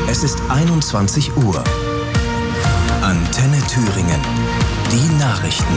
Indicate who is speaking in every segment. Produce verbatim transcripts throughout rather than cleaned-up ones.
Speaker 1: Es ist einundzwanzig Uhr. Antenne Thüringen. Die Nachrichten.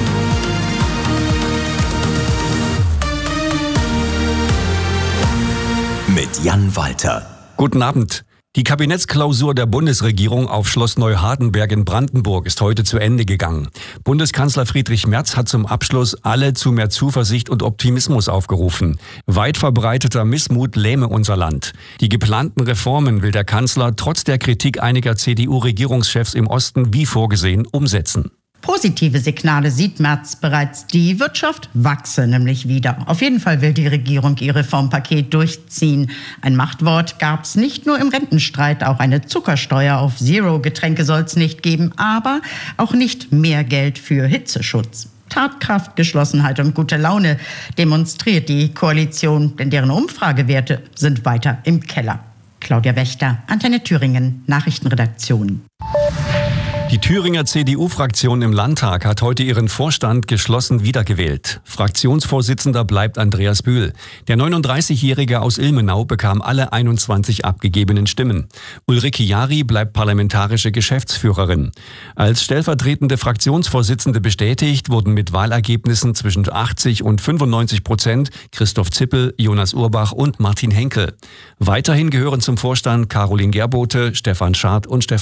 Speaker 1: Mit Jan Walter.
Speaker 2: Guten Abend. Die Kabinettsklausur der Bundesregierung auf Schloss Neuhardenberg in Brandenburg ist heute zu Ende gegangen. Bundeskanzler Friedrich Merz hat zum Abschluss alle zu mehr Zuversicht und Optimismus aufgerufen. Weit verbreiteter Missmut lähme unser Land. Die geplanten Reformen will der Kanzler trotz der Kritik einiger C D U-Regierungschefs im Osten wie vorgesehen umsetzen.
Speaker 3: Positive Signale sieht Merz bereits. Die Wirtschaft wachse nämlich wieder. Auf jeden Fall will die Regierung ihr Reformpaket durchziehen. Ein Machtwort gab's nicht nur im Rentenstreit. Auch eine Zuckersteuer auf Zero-Getränke soll's nicht geben. Aber auch nicht mehr Geld für Hitzeschutz. Tatkraft, Geschlossenheit und gute Laune demonstriert die Koalition, denn deren Umfragewerte sind weiter im Keller. Claudia Wächter, Antenne Thüringen, Nachrichtenredaktion.
Speaker 2: Die Thüringer C D U-Fraktion im Landtag hat heute ihren Vorstand geschlossen wiedergewählt. Fraktionsvorsitzender bleibt Andreas Bühl. Der neununddreißigjährige aus Ilmenau bekam alle einundzwanzig abgegebenen Stimmen. Ulrike Jari bleibt parlamentarische Geschäftsführerin. Als stellvertretende Fraktionsvorsitzende bestätigt wurden mit Wahlergebnissen zwischen achtzig und fünfundneunzig Prozent Christoph Zippel, Jonas Urbach und Martin Henkel. Weiterhin gehören zum Vorstand Caroline Gerbote, Stefan Schad und Stefan